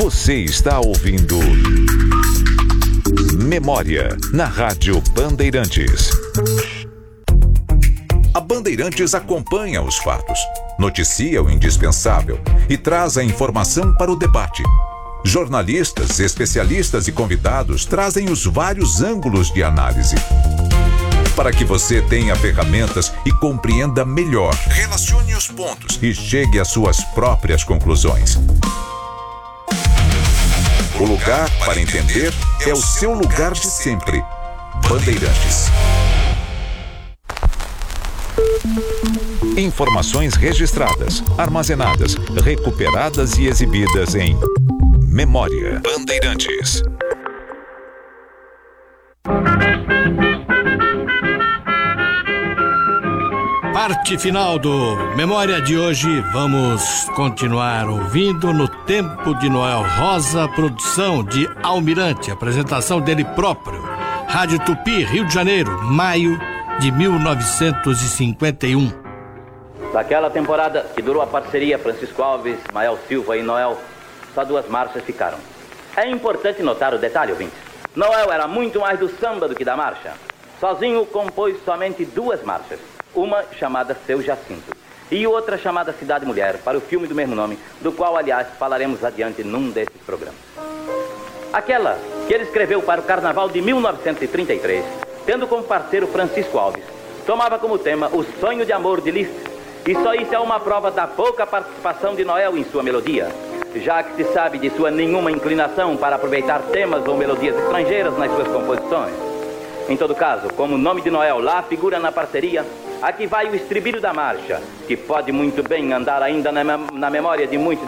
Você está ouvindo Memória, na Rádio Bandeirantes. A Bandeirantes acompanha os fatos, noticia o indispensável e traz a informação para o debate. Jornalistas, especialistas e convidados trazem os vários ângulos de análise, para que você tenha ferramentas e compreenda melhor, relacione os pontos e chegue às suas próprias conclusões. O lugar para entender é o seu lugar de sempre. Bandeirantes. Informações registradas, armazenadas, recuperadas e exibidas em Memória Bandeirantes. Parte final do Memória de hoje, vamos continuar ouvindo No Tempo de Noel Rosa, produção de Almirante, apresentação dele próprio. Rádio Tupi, Rio de Janeiro, maio de 1951. Daquela temporada que durou a parceria Francisco Alves, Mael Silva e Noel, só 2 marchas ficaram. É importante notar o detalhe, ouvintes. Noel era muito mais do samba do que da marcha. Sozinho compôs somente 2 marchas. Uma chamada Seu Jacinto e outra chamada Cidade Mulher, para o filme do mesmo nome, do qual, aliás, falaremos adiante num desses programas. Aquela que ele escreveu para o Carnaval de 1933, tendo como parceiro Francisco Alves, tomava como tema o sonho de amor de Liszt, e só isso é uma prova da pouca participação de Noel em sua melodia, já que se sabe de sua nenhuma inclinação para aproveitar temas ou melodias estrangeiras nas suas composições. Em todo caso, como o nome de Noel lá figura na parceria, aqui vai o estribilho da marcha, que pode muito bem andar ainda na memória de muitos